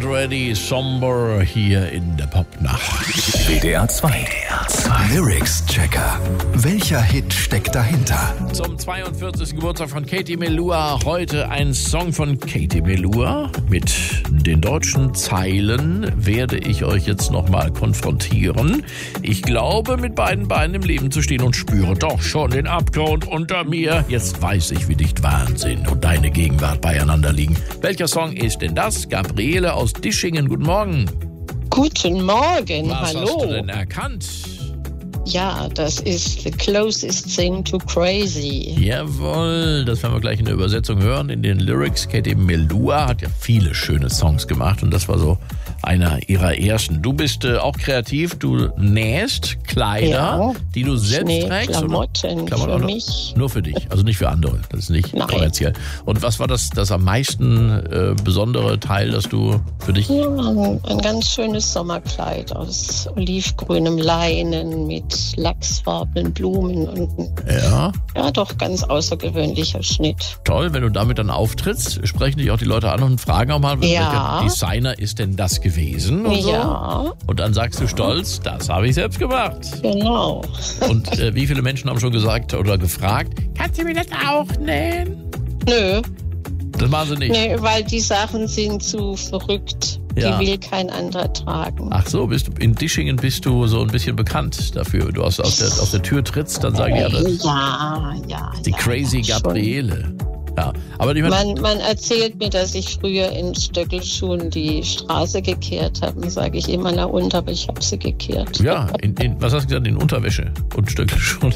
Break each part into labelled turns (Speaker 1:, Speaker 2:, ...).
Speaker 1: Ready, Somber hier in der Popnacht.
Speaker 2: WDR 2. Lyrics-Checker. Welcher Hit steckt dahinter?
Speaker 1: Zum 42. Geburtstag von Katie Melua. Heute ein Song von Katie Melua. Mit den deutschen Zeilen werde ich euch jetzt nochmal konfrontieren. Ich glaube, mit beiden Beinen im Leben zu stehen und spüre doch schon den Abgrund unter mir. Jetzt weiß ich, wie dicht Wahnsinn und deine Gegenwart beieinander liegen. Welcher Song ist denn das? Gabriele aus Dischingen, guten Morgen.
Speaker 3: Guten Morgen,
Speaker 1: Was
Speaker 3: hallo.
Speaker 1: hast du denn erkannt?
Speaker 3: Ja, das ist The Closest Thing to Crazy.
Speaker 1: Jawohl, das werden wir gleich in der Übersetzung hören, in den Lyrics. Katie Melua hat ja viele schöne Songs gemacht und das war so einer ihrer ersten. Du bist auch kreativ, du nähst Kleider,
Speaker 3: Ja,
Speaker 1: die du selbst trägst.
Speaker 3: Klamotten
Speaker 1: oder?
Speaker 3: für mich.
Speaker 1: Nur für dich, also nicht für andere, das ist nicht
Speaker 3: Nein.
Speaker 1: kommerziell. Und was war das am meisten besondere Teil, das du für dich...
Speaker 3: Ja, ein ganz schönes Sommerkleid aus olivgrünem Leinen mit lachsfarbenen Blumen und
Speaker 1: Ja,
Speaker 3: doch ganz außergewöhnlicher Schnitt.
Speaker 1: toll, wenn du damit dann auftrittst, sprechen dich auch die Leute an und fragen auch mal,
Speaker 3: Ja.
Speaker 1: welcher Designer ist denn das gewesen und so.
Speaker 3: Ja,
Speaker 1: Und dann sagst du stolz, das habe ich selbst gemacht.
Speaker 3: genau.
Speaker 1: Und wie viele Menschen haben schon gesagt oder gefragt, kannst du mir das auch nähen?
Speaker 3: Nö,
Speaker 1: Das machen sie nicht.
Speaker 3: nee, weil die Sachen sind zu verrückt.
Speaker 1: Ja.
Speaker 3: Die will kein anderer tragen.
Speaker 1: Ach so, in Dischingen bist du so ein bisschen bekannt dafür. Du aus der Tür trittst, dann sagen die alle,
Speaker 3: Ja.
Speaker 1: die crazy
Speaker 3: schon.
Speaker 1: Gabriele. Ja, aber ich meine,
Speaker 3: Man erzählt mir, dass ich früher in Stöckelschuhen die Straße gekehrt habe. Dann sage ich immer, na und, aber ich habe sie gekehrt.
Speaker 1: ja, was hast du gesagt? In Unterwäsche und Stöckelschuhen.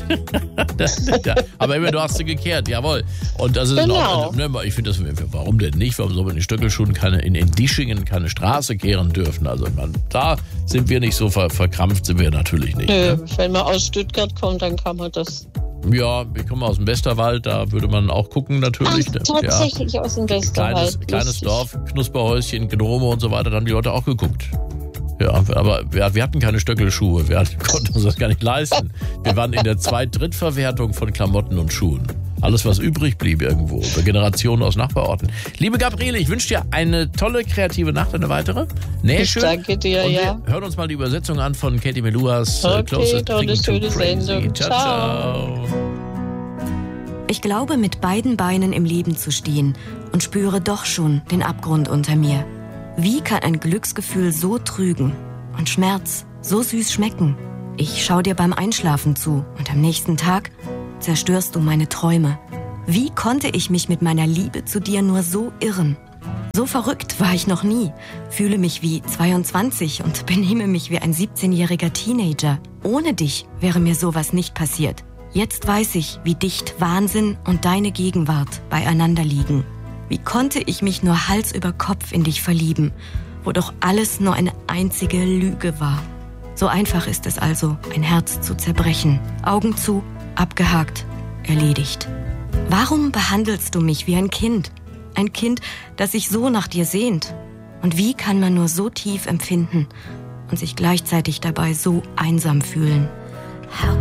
Speaker 1: Ja, aber immer, du hast sie gekehrt, jawohl. Und das ist
Speaker 3: Genau.
Speaker 1: ich finde das, warum denn nicht? Warum soll man in Stöckelschuhen in Dischingen keine Straße kehren dürfen? Also da sind wir nicht so verkrampft, sind wir natürlich nicht.
Speaker 3: Nö,
Speaker 1: Ne?
Speaker 3: wenn man aus Stuttgart kommt, dann kann man das.
Speaker 1: Ja, ich komme aus dem Westerwald, da würde man auch gucken natürlich.
Speaker 3: Ach, tatsächlich aus dem Westerwald.
Speaker 1: Kleines
Speaker 3: Lustig.
Speaker 1: Dorf, Knusperhäuschen, Gnome und so weiter, da haben die Leute auch geguckt. Ja, aber wir hatten keine Stöckelschuhe, wir konnten uns das gar nicht leisten. Wir waren in der Zweit-Drittverwertung von Klamotten und Schuhen. Alles, was übrig blieb irgendwo, bei Generationen aus Nachbarorten. Liebe Gabriele, ich wünsche dir eine tolle, kreative Nacht, eine weitere.
Speaker 3: Ich danke dir,
Speaker 1: und
Speaker 3: ja.
Speaker 1: wir hören uns mal die Übersetzung an von Katie Meluas
Speaker 3: Okay,
Speaker 1: Closest
Speaker 3: tolle,
Speaker 1: Thing to
Speaker 3: schöne
Speaker 1: Crazy.
Speaker 3: Sendung.
Speaker 1: Ciao,
Speaker 3: Ciao.
Speaker 1: ciao.
Speaker 4: Ich glaube, mit beiden Beinen im Leben zu stehen und spüre doch schon den Abgrund unter mir. Wie kann ein Glücksgefühl so trügen und Schmerz so süß schmecken? Ich schau dir beim Einschlafen zu und am nächsten Tag zerstörst du meine Träume. Wie konnte ich mich mit meiner Liebe zu dir nur so irren? So verrückt war ich noch nie, fühle mich wie 22 und benehme mich wie ein 17-jähriger Teenager. Ohne dich wäre mir sowas nicht passiert. Jetzt weiß ich, wie dicht Wahnsinn und deine Gegenwart beieinander liegen. Wie konnte ich mich nur Hals über Kopf in dich verlieben, wo doch alles nur eine einzige Lüge war? So einfach ist es also, ein Herz zu zerbrechen. Augen zu, abgehakt, erledigt. Warum behandelst du mich wie ein Kind? Ein Kind, das sich so nach dir sehnt. Und wie kann man nur so tief empfinden und sich gleichzeitig dabei so einsam fühlen? How